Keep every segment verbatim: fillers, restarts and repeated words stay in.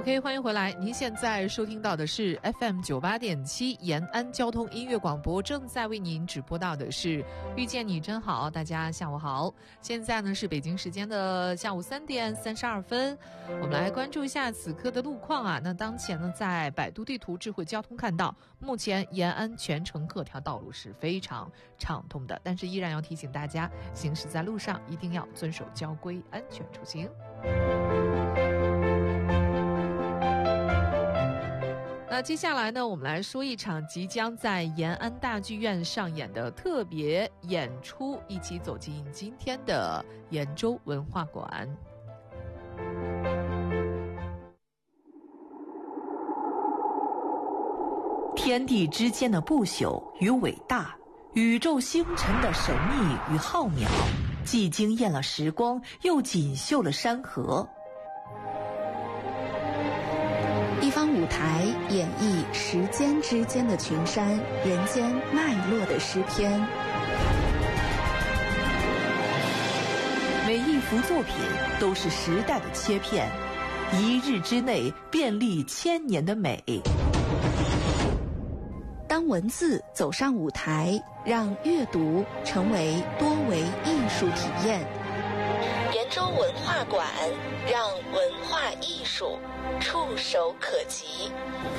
OK， 欢迎回来。您现在收听到的是 F M 九十八点七 延安交通音乐广播，正在为您直播到的是遇见你真好。大家下午好，现在呢是北京时间的下午三点三十二分。我们来关注一下此刻的路况啊。那当前呢，在百度地图智慧交通看到，目前延安全程各条道路是非常畅通的，但是依然要提醒大家，行驶在路上一定要遵守交规，安全出行。那接下来呢，我们来说一场即将在延安大剧院上演的特别演出，一起走进今天的延州文化馆。 天地之间的不朽与伟大，宇宙星辰的神秘与浩渺，既惊艳了时光，又锦绣了山河。 一方舞台演绎时间之间的群山，人间脉络的诗篇。 每一幅作品都是时代的切片，一日之内便历千年的美。 当文字走上舞台，让阅读成为多维艺术体验。延州文化馆，让文化艺术触手可及。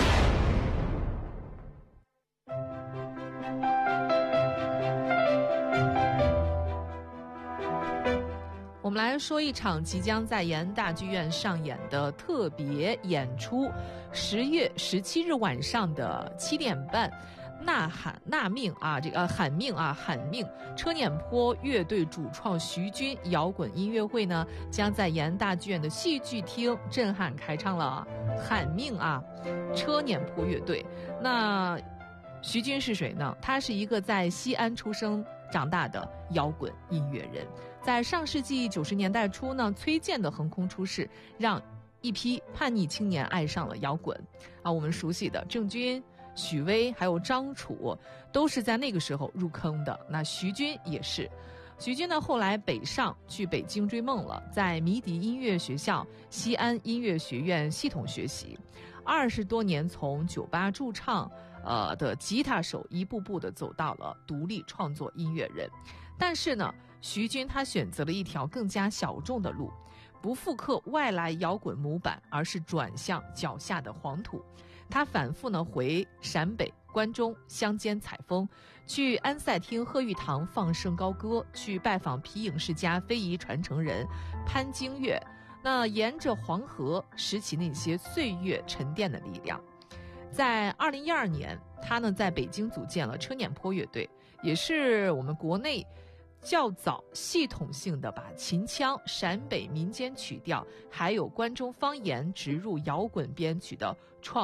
我们来说一场即将在延安大剧院上演的特别演出，十月十七日晚上的七点半，呐喊呐命啊，这个、呃、喊命啊喊命！车碾坡乐队主创徐军摇滚音乐会呢，将在延安大剧院的戏剧厅震撼开唱了。喊命啊，车碾坡乐队。那徐军是谁呢？他是一个在西安出生长大的摇滚音乐人，在上世纪九十年代初呢，崔健的横空出世，让一批叛逆青年爱上了摇滚啊。我们熟悉的郑钧、许巍还有张楚都是在那个时候入坑的，那徐军也是。徐军呢后来北上去北京追梦了，在迷笛音乐学校西安音乐学院系统学习，二十多年从酒吧驻唱呃的吉他手一步步的走到了独立创作音乐人。但是呢，徐军他选择了一条更加小众的路，不复刻外来摇滚模板，而是转向脚下的黄土。他反复呢回陕北、关中乡间采风，去安塞厅、贺玉堂放圣高歌，去拜访皮影世家非遗传承人潘金月，那沿着黄河拾起那些岁月沉淀的力量。在二零一二年，他呢在北京组建了车碾坡乐队，也是我们国内较早系统性的把秦腔、陕北民间曲调还有关中方言植入摇滚编曲的创